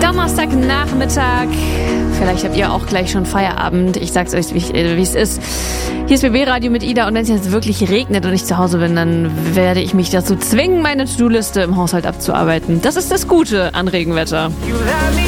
Donnerstagnachmittag. Vielleicht habt ihr auch gleich schon Feierabend. Ich sag's euch, wie es ist. Hier ist BB Radio mit Ida und wenn es jetzt wirklich regnet und ich zu Hause bin, dann werde ich mich dazu zwingen, meine To-Do-Liste im Haushalt abzuarbeiten. Das ist das Gute an Regenwetter. You let me